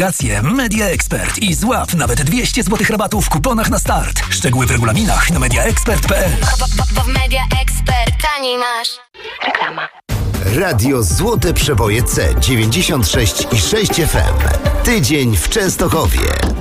aplikację Media Expert i złap nawet 200 zł rabatu w kuponach na start. Szczegóły w regulaminach na mediaexpert.pl. Bo w Media Expert taniej masz. Reklama. Radio Złote Przeboje C96,6 FM. Tydzień w Częstochowie.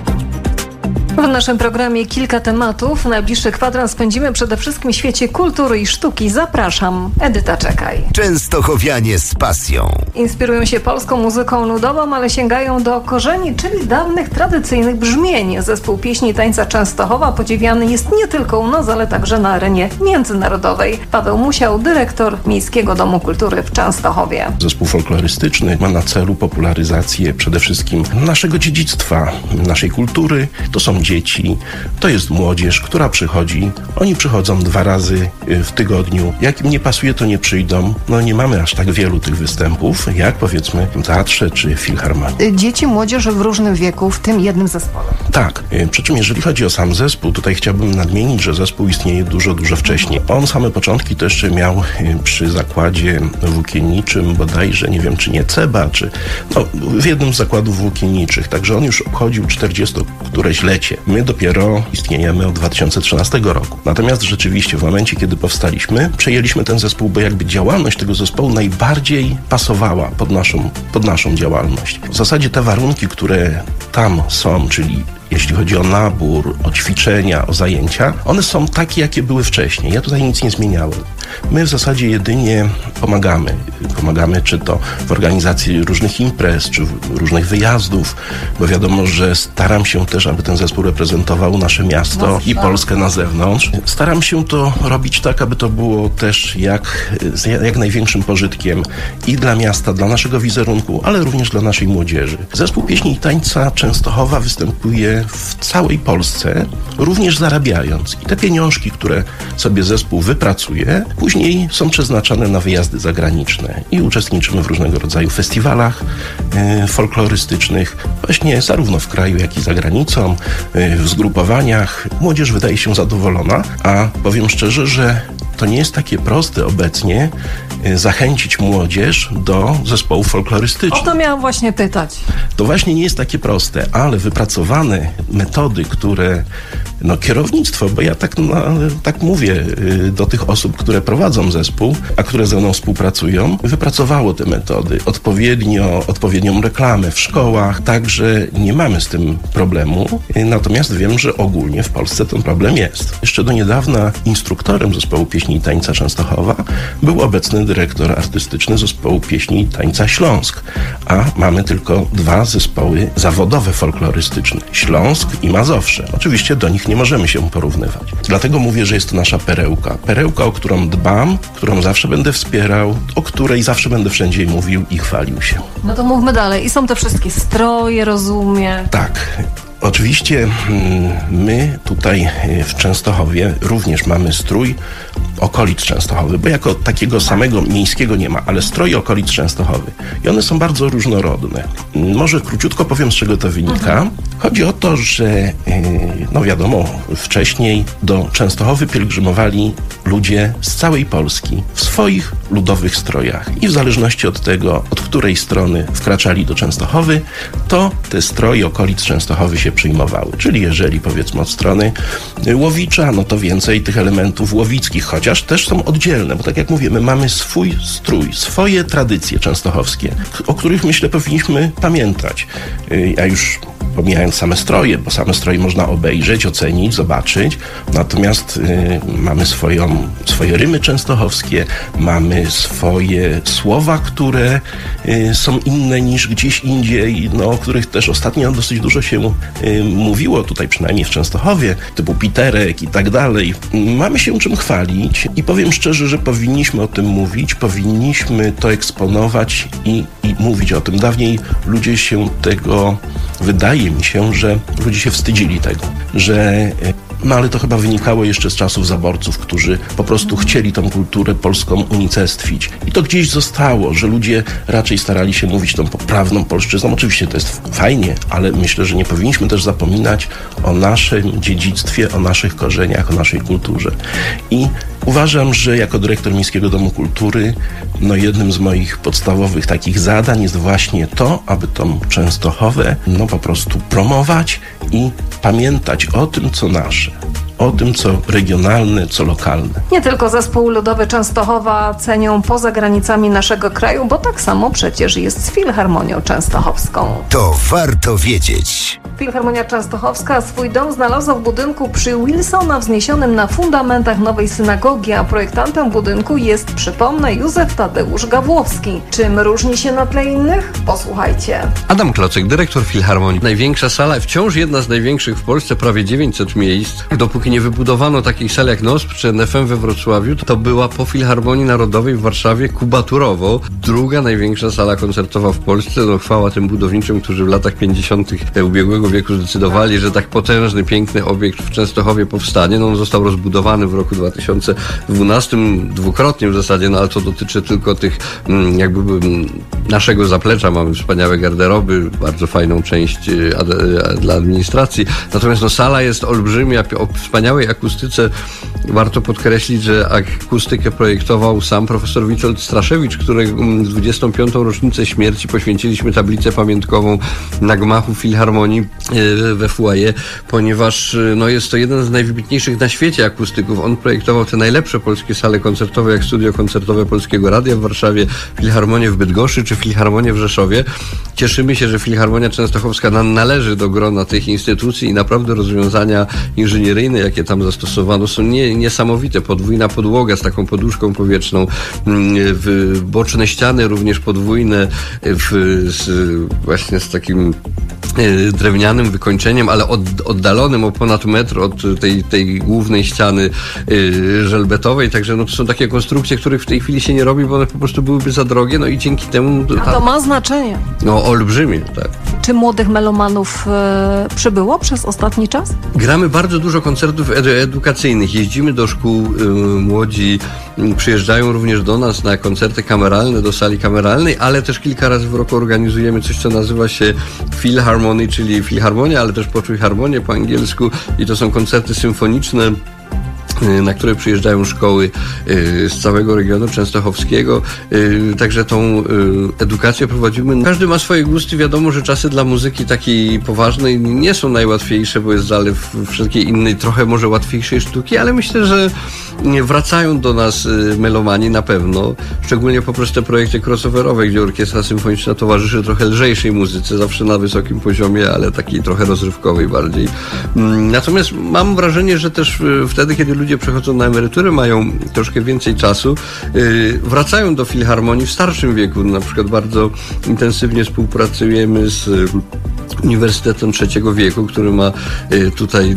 W naszym programie kilka tematów. Najbliższy kwadrans spędzimy przede wszystkim w świecie kultury i sztuki. Zapraszam, Edyta Czekaj. Częstochowianie z pasją. Inspirują się polską muzyką ludową, ale sięgają do korzeni, czyli dawnych, tradycyjnych brzmień. Zespół pieśni i tańca Częstochowa podziwiany jest nie tylko u nas, ale także na arenie międzynarodowej. Paweł Musiał, dyrektor Miejskiego Domu Kultury w Częstochowie. Zespół folklorystyczny ma na celu popularyzację przede wszystkim naszego dziedzictwa, naszej kultury. To są dzieci, to jest młodzież, która przychodzi. Oni przychodzą 2 razy w tygodniu. Jak im nie pasuje, to nie przyjdą. No nie mamy aż tak wielu tych występów, jak powiedzmy w teatrze czy w filharmonii. Dzieci, młodzież w różnym wieku, w tym jednym zespole. Tak, przy czym jeżeli chodzi o sam zespół, tutaj chciałbym nadmienić, że zespół istnieje dużo wcześniej. On same początki to jeszcze miał przy zakładzie włókienniczym bodajże, nie wiem czy nie Ceba, czy w jednym z zakładów włókienniczych. Także on już obchodził 40-któreś lecie. My dopiero istniejemy od 2013 roku. Natomiast rzeczywiście w momencie, kiedy powstaliśmy, przejęliśmy ten zespół, bo jakby działalność tego zespołu najbardziej pasowała pod naszą działalność. W zasadzie te warunki, które tam są, czyli jeśli chodzi o nabór, o ćwiczenia, o zajęcia, one są takie, jakie były wcześniej. Ja tutaj nic nie zmieniałem. My w zasadzie jedynie pomagamy. Pomagamy czy to w organizacji różnych imprez, czy różnych wyjazdów, bo wiadomo, że staram się też, aby ten zespół reprezentował nasze miasto i Polskę na zewnątrz. Staram się to robić tak, aby to było też z jak największym pożytkiem i dla miasta, dla naszego wizerunku, ale również dla naszej młodzieży. Zespół pieśni i tańca Częstochowa występuje w całej Polsce, również zarabiając. I te pieniążki, które sobie zespół wypracuje, później są przeznaczane na wyjazdy zagraniczne i uczestniczymy w różnego rodzaju festiwalach folklorystycznych, właśnie zarówno w kraju, jak i za granicą, w zgrupowaniach. Młodzież wydaje się zadowolona, a powiem szczerze, że to nie jest takie proste obecnie zachęcić młodzież do zespołów folklorystycznych. O to miałam właśnie pytać. To właśnie nie jest takie proste, ale wypracowane metody, które kierownictwo, bo ja tak mówię do tych osób, które prowadzą zespół, a które ze mną współpracują, wypracowało te metody, odpowiednią reklamę w szkołach, także nie mamy z tym problemu, natomiast wiem, że ogólnie w Polsce ten problem jest. Jeszcze do niedawna instruktorem zespołu pieśni i tańca Częstochowa był obecny dyrektor artystyczny zespołu pieśni i tańca Śląsk, a mamy tylko 2 zespoły zawodowe folklorystyczne, Śląsk i Mazowsze. Oczywiście do nich nie możemy się porównywać. Dlatego mówię, że jest to nasza perełka. Perełka, o którą dbam, którą zawsze będę wspierał, o której zawsze będę wszędzie mówił i chwalił się. No to mówmy dalej. I są te wszystkie stroje, rozumiem. Tak. Oczywiście my tutaj w Częstochowie również mamy strój okolic Częstochowy, bo jako takiego samego miejskiego nie ma, ale stroje okolic Częstochowy. I one są bardzo różnorodne. Może króciutko powiem, z czego to wynika. Chodzi o to, że wiadomo, wcześniej do Częstochowy pielgrzymowali ludzie z całej Polski w swoich ludowych strojach. I w zależności od tego, od której strony wkraczali do Częstochowy, to te stroje okolic Częstochowy się przyjmowały. Czyli jeżeli powiedzmy od strony Łowicza, to więcej tych elementów łowickich, chociaż też są oddzielne, bo tak jak mówię, my mamy swój strój, swoje tradycje częstochowskie, o których myślę powinniśmy pamiętać. Ja już pomijając same stroje, bo same stroje można obejrzeć, ocenić, zobaczyć, natomiast mamy swoje rymy częstochowskie, mamy swoje słowa, które są inne niż gdzieś indziej, o których też ostatnio dosyć dużo się mówiło, tutaj przynajmniej w Częstochowie, typu Piterek i tak dalej. Mamy się czym chwalić i powiem szczerze, że powinniśmy o tym mówić, powinniśmy to eksponować i mówić o tym. Dawniej ludzie się tego, wydaje mi się, że ludzie się wstydzili tego, że ale to chyba wynikało jeszcze z czasów zaborców, którzy po prostu chcieli tą kulturę polską unicestwić. I to gdzieś zostało, że ludzie raczej starali się mówić tą poprawną polszczyzną. Oczywiście to jest fajnie, ale myślę, że nie powinniśmy też zapominać o naszym dziedzictwie, o naszych korzeniach, o naszej kulturze. I Uważam, że jako dyrektor Miejskiego Domu Kultury, jednym z moich podstawowych takich zadań jest właśnie to, aby tą Częstochowę po prostu promować i pamiętać o tym, co nasze. O tym, co regionalne, co lokalne. Nie tylko zespół ludowy Częstochowa cenią poza granicami naszego kraju, bo tak samo przecież jest z Filharmonią Częstochowską. To warto wiedzieć. Filharmonia Częstochowska swój dom znalazła w budynku przy Wilsona wzniesionym na fundamentach nowej synagogi, a projektantem budynku jest, przypomnę, Józef Tadeusz Gawłowski. Czym różni się na tle innych? Posłuchajcie. Adam Klocek, dyrektor Filharmonii. Największa sala, wciąż jedna z największych w Polsce, prawie 900 miejsc. Dopóki nie wybudowano takich sal jak NOSP czy NFM we Wrocławiu, to była po Filharmonii Narodowej w Warszawie kubaturowo druga największa sala koncertowa w Polsce. Chwała tym budowniczym, którzy w latach 50. ubiegłego wieku zdecydowali, że tak potężny, piękny obiekt w Częstochowie powstanie. On został rozbudowany w roku 2012 dwukrotnie w zasadzie, ale to dotyczy tylko tych naszego zaplecza. Mamy wspaniałe garderoby, bardzo fajną część dla administracji. Natomiast sala jest olbrzymia, o wspaniałej akustyce. Warto podkreślić, że akustykę projektował sam profesor Witold Straszewicz, którego 25. rocznicę śmierci poświęciliśmy tablicę pamiątkową na gmachu Filharmonii we foyer, ponieważ jest to jeden z najwybitniejszych na świecie akustyków. On projektował te najlepsze polskie sale koncertowe, jak studio koncertowe Polskiego Radia w Warszawie, Filharmonię w Bydgoszczy czy Filharmonię w Rzeszowie. Cieszymy się, że Filharmonia Częstochowska należy do grona tych instytucji i naprawdę rozwiązania inżynieryjne, jakie tam zastosowano, są niesamowite. Podwójna podłoga z taką poduszką powietrzną, boczne ściany również podwójne, właśnie z takim drewnianym wykończeniem, ale oddalonym o ponad metr od tej głównej ściany żelbetowej. Także to są takie konstrukcje, których w tej chwili się nie robi, bo one po prostu byłyby za drogie, i dzięki temu... A to ma znaczenie. Olbrzymie, tak. Czy młodych melomanów przybyło przez ostatni czas? Gramy bardzo dużo koncertów edukacyjnych. Jeździmy do szkół, młodzi przyjeżdżają również do nas na koncerty kameralne, do sali kameralnej, ale też kilka razy w roku organizujemy coś, co nazywa się Philharmony, czyli Filharmonia, ale też Poczuj Harmonię po angielsku, i to są koncerty symfoniczne, na które przyjeżdżają szkoły z całego regionu częstochowskiego. Także tą edukację prowadzimy. Każdy ma swoje gusty. Wiadomo, że czasy dla muzyki takiej poważnej nie są najłatwiejsze, bo jest zalew wszelkiej innej, trochę może łatwiejszej sztuki, ale myślę, że wracają do nas melomani na pewno. Szczególnie poprzez te projekty crossoverowe, gdzie orkiestra symfoniczna towarzyszy trochę lżejszej muzyce, zawsze na wysokim poziomie, ale takiej trochę rozrywkowej bardziej. Natomiast mam wrażenie, że też wtedy, kiedy ludzie przechodzą na emeryturę, mają troszkę więcej czasu, wracają do Filharmonii w starszym wieku. Na przykład bardzo intensywnie współpracujemy z Uniwersytetem Trzeciego Wieku, który ma tutaj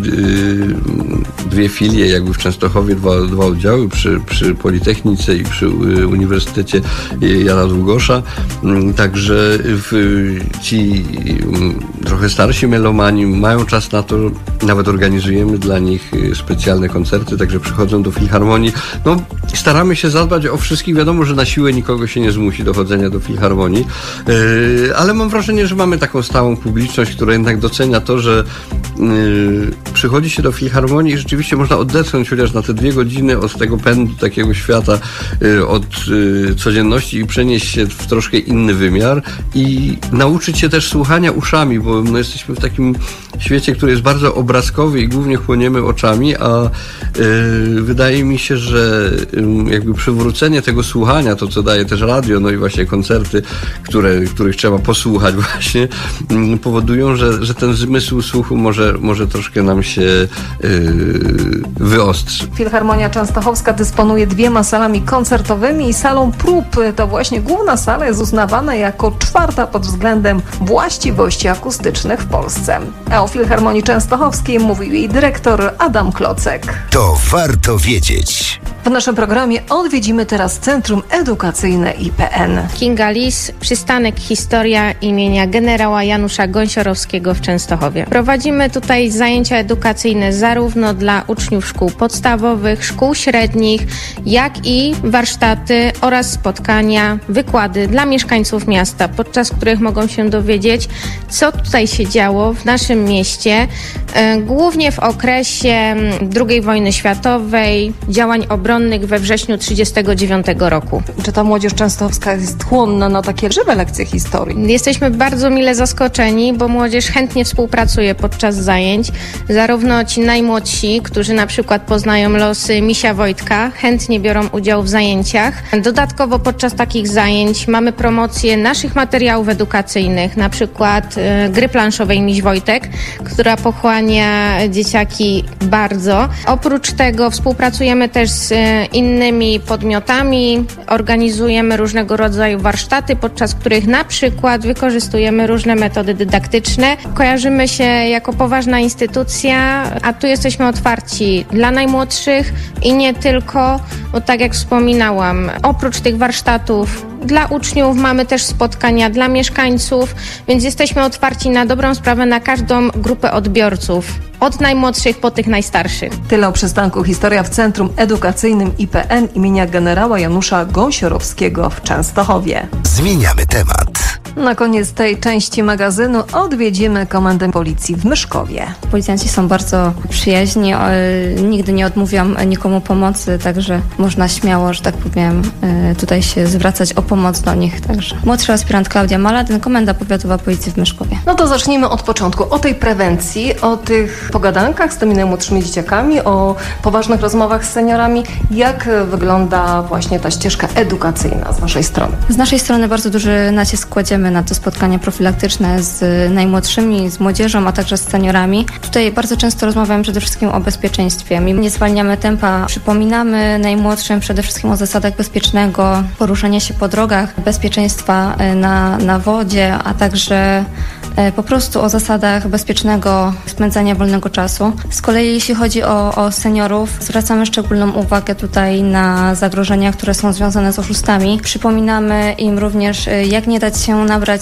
dwie filie w Częstochowie, dwa oddziały przy Politechnice i przy Uniwersytecie Jana Długosza. Także ci trochę starsi melomani mają czas na to, nawet organizujemy dla nich specjalne koncerty, także przychodzą do Filharmonii. Staramy się zadbać o wszystkich. Wiadomo, że na siłę nikogo się nie zmusi do chodzenia do Filharmonii, ale mam wrażenie, że mamy taką stałą publiczność, która jednak docenia to, że przychodzi się do Filharmonii i rzeczywiście można odetchnąć chociaż na te 2 godziny od tego pędu takiego świata, od codzienności i przenieść się w troszkę inny wymiar i nauczyć się też słuchania uszami, bo jesteśmy w takim świecie, który jest bardzo obrazkowy i głównie chłoniemy oczami, a wydaje mi się, że przywrócenie tego słuchania, to co daje też radio, i właśnie koncerty, których trzeba posłuchać właśnie, powodują, że ten zmysł słuchu może troszkę nam się wyostrzy. Filharmonia Częstochowska dysponuje 2 salami koncertowymi i salą prób. To właśnie główna sala jest uznawana jako 4. pod względem właściwości akustycznych w Polsce. A o Filharmonii Częstochowskiej mówił jej dyrektor Adam Klocek. To warto wiedzieć. W naszym programie odwiedzimy teraz Centrum Edukacyjne IPN. Kinga Lis, przystanek Historia imienia generała Janusza Gąsiorowskiego w Częstochowie. Prowadzimy tutaj zajęcia edukacyjne zarówno dla uczniów szkół podstawowych, szkół średnich, jak i warsztaty oraz spotkania, wykłady dla mieszkańców miasta, podczas których mogą się dowiedzieć, co tutaj się działo w naszym mieście, głównie w okresie II wojny światowej, działań obronnych obronnych we wrześniu 1939 roku. Czy ta młodzież częstochowska jest chłonna na takie żywe lekcje historii? Jesteśmy bardzo mile zaskoczeni, bo młodzież chętnie współpracuje podczas zajęć. Zarówno ci najmłodsi, którzy na przykład poznają losy Misia Wojtka, chętnie biorą udział w zajęciach. Dodatkowo podczas takich zajęć mamy promocję naszych materiałów edukacyjnych, na przykład gry planszowej Miś Wojtek, która pochłania dzieciaki bardzo. Oprócz tego współpracujemy też z innymi podmiotami, organizujemy różnego rodzaju warsztaty, podczas których na przykład wykorzystujemy różne metody dydaktyczne. Kojarzymy się jako poważna instytucja, a tu jesteśmy otwarci dla najmłodszych i nie tylko, bo tak jak wspominałam, oprócz tych warsztatów dla uczniów mamy też spotkania dla mieszkańców, więc jesteśmy otwarci na dobrą sprawę na każdą grupę odbiorców. Od najmłodszych po tych najstarszych. Tyle o przystanku Historia w Centrum Edukacyjnym IPN imienia generała Janusza Gąsiorowskiego w Częstochowie. Zmieniamy temat. Na koniec tej części magazynu odwiedzimy Komendę Policji w Myszkowie. Policjanci są bardzo przyjaźni, nigdy nie odmówią nikomu pomocy, także można śmiało, że tak powiem, tutaj się zwracać o pomoc do nich. Także młodszy aspirant Klaudia Maladyn, Komenda Powiatowa Policji w Myszkowie. No to zacznijmy od początku, o tej prewencji, o tych pogadankach z tymi najmłodszymi dzieciakami, o poważnych rozmowach z seniorami. Jak wygląda właśnie ta ścieżka edukacyjna z waszej strony? Z naszej strony bardzo duży nacisk kładziemy na to spotkania profilaktyczne z najmłodszymi, z młodzieżą, a także z seniorami. Tutaj bardzo często rozmawiamy przede wszystkim o bezpieczeństwie. Nie zwalniamy tempa, przypominamy najmłodszym przede wszystkim o zasadach bezpiecznego poruszania się po drogach, bezpieczeństwa na wodzie, a także po prostu o zasadach bezpiecznego spędzania wolnego czasu. Z kolei jeśli chodzi o seniorów, zwracamy szczególną uwagę tutaj na zagrożenia, które są związane z oszustami. Przypominamy im również, jak nie dać się nabrać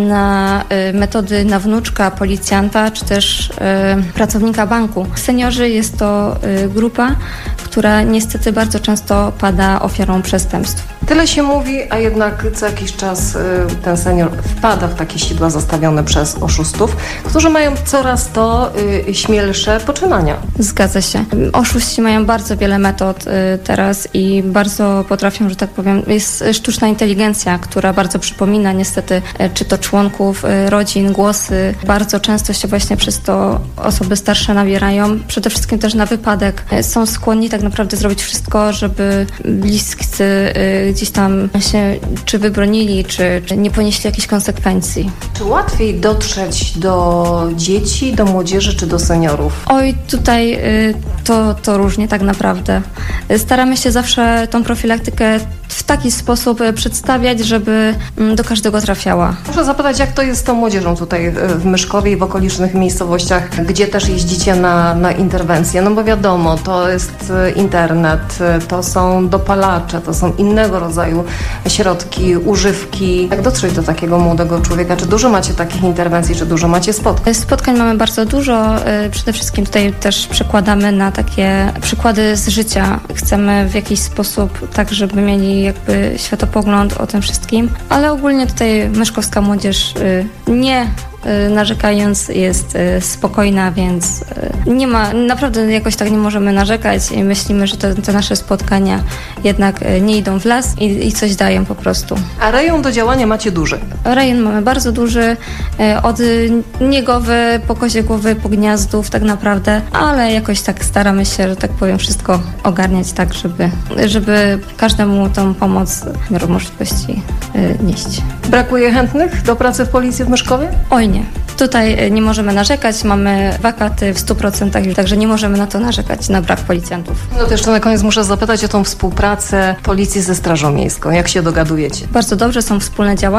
na metody na wnuczka policjanta, czy też pracownika banku. Seniorzy jest to grupa, która niestety bardzo często pada ofiarą przestępstw. Tyle się mówi, a jednak co jakiś czas ten senior wpada w takie sidła zastawione przez oszustów, którzy mają coraz to śmielsze poczynania. Zgadza się. Oszuści mają bardzo wiele metod teraz i bardzo potrafią, że tak powiem, jest sztuczna inteligencja, która bardzo przypomina niestety, czy to członków rodzin, głosy. Bardzo często się właśnie przez to osoby starsze nabierają. Przede wszystkim też na wypadek. Są skłonni tak naprawdę zrobić wszystko, żeby bliscy gdzieś tam się czy wybronili, czy nie ponieśli jakichś konsekwencji. Czy łatwiej dotrzeć do dzieci, do młodzieży czy do seniorów? Oj, tutaj to różnie tak naprawdę. Staramy się zawsze tą profilaktykę w taki sposób przedstawiać, żeby do każdego trafiała. Muszę zapytać, jak to jest z tą młodzieżą tutaj w Myszkowie i w okolicznych miejscowościach, gdzie też jeździcie na interwencje? No bo wiadomo, to jest internet, to są dopalacze, to są innego rodzaju środki, używki. Jak dotrzeć do takiego młodego człowieka? Czy dużo macie takich interwencji, czy dużo macie spotkań? Spotkań mamy bardzo dużo. Przede wszystkim tutaj też przekładamy na takie przykłady z życia. Chcemy w jakiś sposób tak, żeby mieli jakby światopogląd o tym wszystkim, ale ogólnie tutaj myszkowska młodzież nie narzekając jest spokojna, więc nie ma, naprawdę jakoś tak nie możemy narzekać i myślimy, że te nasze spotkania jednak nie idą w las i coś dają po prostu. A rejon do działania macie duży? Rejon mamy bardzo duży, od Niegowy, po Koziegłowy, po Gniazdów tak naprawdę, ale jakoś tak staramy się, że tak powiem, wszystko ogarniać tak, żeby każdemu tą pomoc w miarę możliwości nieść. Brakuje chętnych do pracy w policji w Myszkowie? Oj nie. Tutaj nie możemy narzekać, mamy wakaty w 100%, także nie możemy na to narzekać, na brak policjantów. No to jeszcze na koniec muszę zapytać o tą współpracę policji ze Strażą Miejską. Jak się dogadujecie? Bardzo dobrze, są wspólne działania.